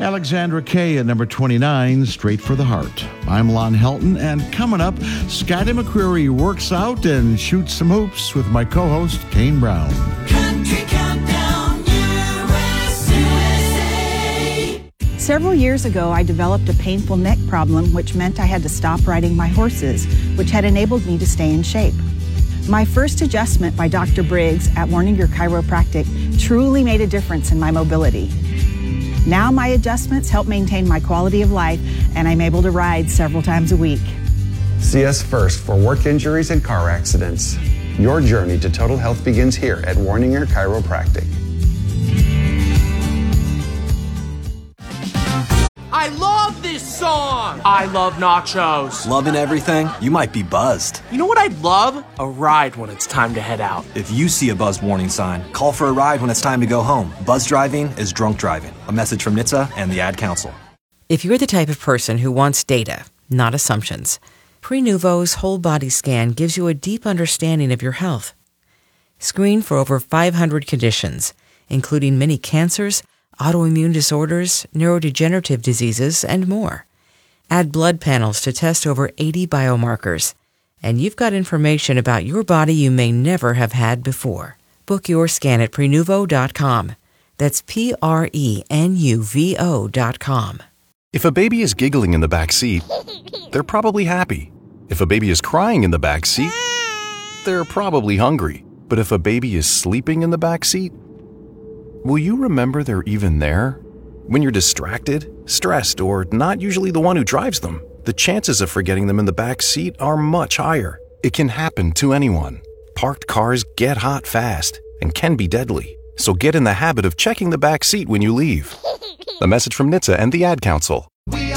Alexandra Kay at number 29, Straight for the Heart. I'm Lon Helton, and coming up, Scotty McCreery works out and shoots some hoops with my co-host, Kane Brown. Country Countdown USA. Several years ago, I developed a painful neck problem, which meant I had to stop riding my horses, which had enabled me to stay in shape. My first adjustment by Dr. Briggs at Warninger Chiropractic truly made a difference in my mobility. Now my adjustments help maintain my quality of life, and I'm able to ride several times a week. See us first for work injuries and car accidents. Your journey to total health begins here at Warninger Chiropractic. I love this song! I love nachos. Loving everything? You might be buzzed. You know what I'd love? A ride when it's time to head out. If you see a buzz warning sign, call for a ride when it's time to go home. Buzz driving is drunk driving. A message from NHTSA and the Ad Council. If you're the type of person who wants data, not assumptions, Prenuvo's whole body scan gives you a deep understanding of your health. Screen for over 500 conditions, including many cancers, autoimmune disorders, neurodegenerative diseases, and more. Add blood panels to test over 80 biomarkers, and you've got information about your body you may never have had before. Book your scan at Prenuvo.com. That's Prenuvo.com. If a baby is giggling in the back seat, they're probably happy. If a baby is crying in the back seat, they're probably hungry. But if a baby is sleeping in the back seat, will you remember they're even there? When you're distracted, stressed, or not usually the one who drives them, the chances of forgetting them in the back seat are much higher. It can happen to anyone. Parked cars get hot fast and can be deadly. So get in the habit of checking the back seat when you leave. A message from NHTSA and the Ad Council.